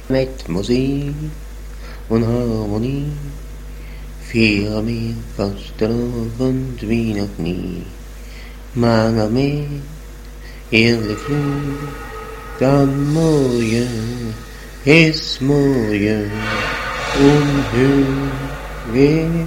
Mit Musik und Harmonie feiern wir Fastenabend wie noch nie. Mannen mit ehrlich Flug, dann morgen ist morgen und hur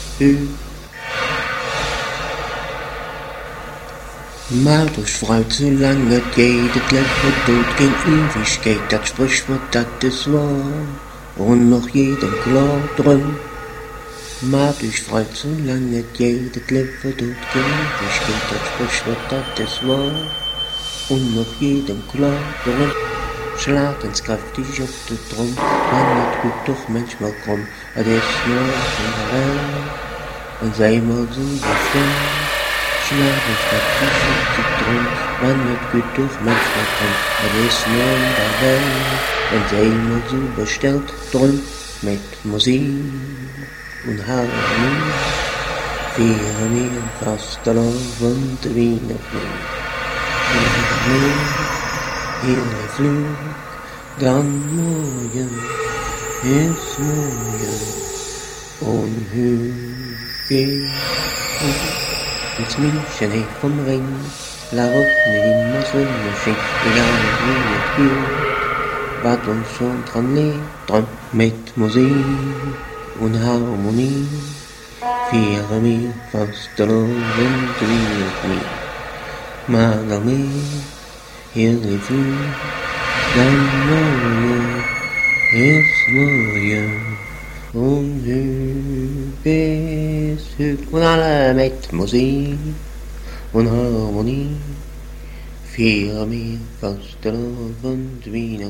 Macht euch frei, solange jedes Leben tut, kein Ewigkeit, das Sprichwort, das ist wahr, und noch jedem klar drin. Macht euch frei, solange jedes Leben tut, kein Ewigkeit, das Sprichwort, das ist wahr, und noch jedem klar drin. Schlag ins kräftig auf den Drum, man wird gut doch manchmal krumm, es ist nur in der Welt, und sei mal so befreit. Schlag ins kräftig auf den Drum, man wird gut doch manchmal krumm, es ist nur in der Welt, und sei mal so bestellt drum, mit Musik und Harmonie, feiern wir Fastenabend wie noch nie. Hele Flug, dann morgen ist morgen und hur ins München hey vom Ring, la Woche immer so schön, egal wie es geht, was uns schon dran liegt, dran mit Musik und Harmonie, feiern wir Fastenabend wie noch nie. Mal Hele Flug, dann morgen ist morgen und bis und alle mit Musik und Harmonie feiern wir Fastenabend wie noch